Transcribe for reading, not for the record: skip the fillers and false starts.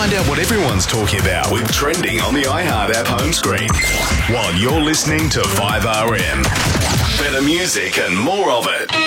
Find out what everyone's talking about with trending on the iHeart app home screen. While you're listening to 5RM. Better music and more of it.